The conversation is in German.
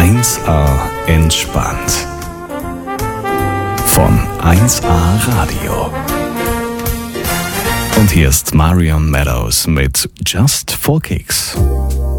1A entspannt. Von 1A Radio. Und hier ist Marion Meadows mit Just for Kicks.